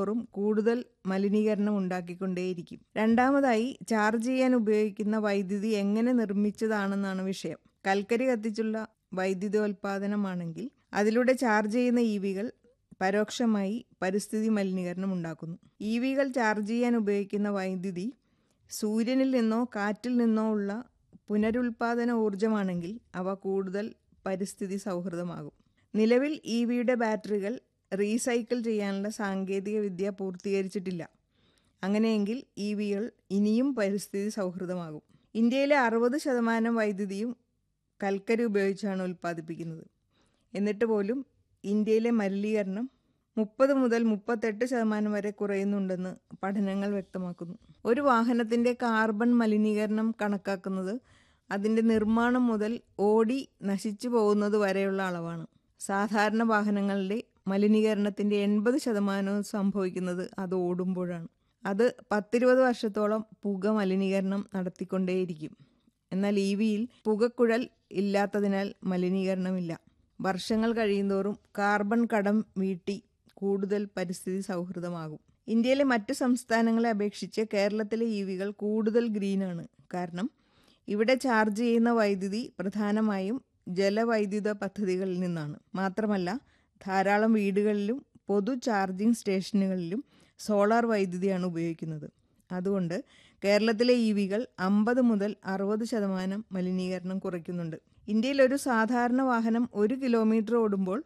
തോറും കൂടുതൽ മലിനീകരണം ഉണ്ടാക്കിക്കൊണ്ടേയിരിക്കും. രണ്ടാമതായി, ചാർജ് ചെയ്യാൻ ഉപയോഗിക്കുന്ന വൈദ്യുതി എങ്ങനെ നിർമ്മിച്ചതാണെന്നാണ് വിഷയം. കൽക്കരി കത്തിച്ചുള്ള വൈദ്യുതോൽപാദനമാണെങ്കിൽ അതിലൂടെ ചാർജ് ചെയ്യുന്ന EVകൾ പരോക്ഷമായി പരിസ്ഥിതി മലിനീകരണം ഉണ്ടാക്കുന്നു. EVകൾ ചാർജ് ചെയ്യാൻ ഉപയോഗിക്കുന്ന വൈദ്യുതി സൂര്യനിൽ നിന്നോ കാറ്റിൽ നിന്നോ ഉള്ള പുനരുൽപാദന ഊർജമാണെങ്കിൽ അവ കൂടുതൽ പരിസ്ഥിതി സൗഹൃദമാകും. നിലവിൽ EVയുടെ ബാറ്ററികൾ റീസൈക്കിൾ ചെയ്യാനുള്ള സാങ്കേതിക വിദ്യ പൂർത്തീകരിച്ചിട്ടില്ല. അങ്ങനെയെങ്കിൽ EVകൾ ഇനിയും പരിസ്ഥിതി സൗഹൃദമാകും. ഇന്ത്യയിലെ 60% വൈദ്യുതിയും കൽക്കരി ഉപയോഗിച്ചാണ് ഉൽപ്പാദിപ്പിക്കുന്നത്. എന്നിട്ട് പോലും ഇന്ത്യയിലെ മലിനീകരണം 30 മുതൽ 38% വരെ കുറയുന്നുണ്ടെന്ന് പഠനങ്ങൾ വ്യക്തമാക്കുന്നു. ഒരു വാഹനത്തിൻ്റെ കാർബൺ മലിനീകരണം കണക്കാക്കുന്നത് അതിൻ്റെ നിർമ്മാണം മുതൽ ഓടി നശിച്ചു പോകുന്നത് വരെയുള്ള അളവാണ്. സാധാരണ വാഹനങ്ങളുടെ മലിനീകരണത്തിൻ്റെ 80% സംഭവിക്കുന്നത് അത് ഓടുമ്പോഴാണ്. അത് 10-20 വർഷത്തോളം പുക മലിനീകരണം നടത്തിക്കൊണ്ടേയിരിക്കും. എന്നാൽ EVയിൽ പുകക്കുഴൽ ഇല്ലാത്തതിനാൽ മലിനീകരണമില്ല. വർഷങ്ങൾ കഴിയുന്തോറും കാർബൺ കടം വീട്ടി കൂടുതൽ പരിസ്ഥിതി സൗഹൃദമാകും. ഇന്ത്യയിലെ മറ്റ് സംസ്ഥാനങ്ങളെ അപേക്ഷിച്ച് കേരളത്തിലെ EVകൾ കൂടുതൽ ഗ്രീനാണ്. കാരണം ഇവിടെ ചാർജ് ചെയ്യുന്ന വൈദ്യുതി പ്രധാനമായും ജലവൈദ്യുത പദ്ധതികളിൽ നിന്നാണ്. മാത്രമല്ല, ധാരാളം വീടുകളിലും പൊതു ചാർജിംഗ് സ്റ്റേഷനുകളിലും സോളാർ വൈദ്യുതിയാണ് ഉപയോഗിക്കുന്നത്. അതുകൊണ്ട് കേരളത്തിലെ EVകൾ 50 മുതൽ 60% മലിനീകരണം കുറയ്ക്കുന്നുണ്ട്. ഇന്ത്യയിൽ ഒരു സാധാരണ വാഹനം 1 കിലോമീറ്റർ ഓടുമ്പോൾ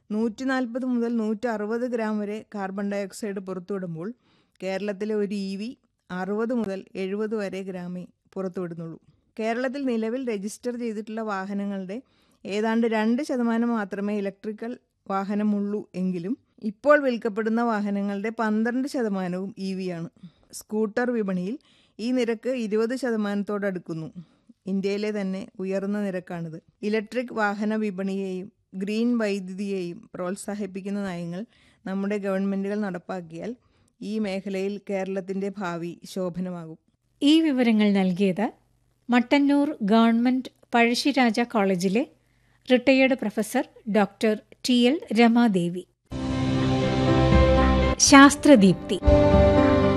140 മുതൽ 160 ഗ്രാം വരെ കാർബൺ ഡയോക്സൈഡ് പുറത്തുവിടുമ്പോൾ കേരളത്തിലെ ഒരു EV 60 മുതൽ 70 വരെ ഗ്രാമേ പുറത്തുവിടുന്നുള്ളൂ. കേരളത്തിൽ നിലവിൽ രജിസ്റ്റർ ചെയ്തിട്ടുള്ള വാഹനങ്ങളുടെ ഏതാണ്ട് 2% മാത്രമേ ഇലക്ട്രിക്കൽ വാഹനമുള്ളൂ എങ്കിലും ഇപ്പോൾ വിൽക്കപ്പെടുന്ന വാഹനങ്ങളുടെ 12%വും EVയാണ്. സ്കൂട്ടർ വിപണിയിൽ ഈ നിരക്ക് 20%-ഓടടുക്കുന്നു. ഇന്ത്യയിലെ തന്നെ ഉയർന്ന നിരക്കാണിത്. ഇലക്ട്രിക് വാഹന വിപണിയെയും ഗ്രീൻ വൈദ്യുതിയെയും പ്രോത്സാഹിപ്പിക്കുന്ന നയങ്ങൾ നമ്മുടെ ഗവൺമെൻറ്റുകൾ നടപ്പാക്കിയാൽ ഈ മേഖലയിൽ കേരളത്തിൻ്റെ ഭാവി ശോഭനമാകും. ഈ വിവരങ്ങൾ നൽകിയത് മട്ടന്നൂർ ഗവൺമെൻറ് പഴശ്ശിരാജ കോളേജിലെ retired professor doctor TL Ramadevi. ശാസ്ത്രദീപ്തി.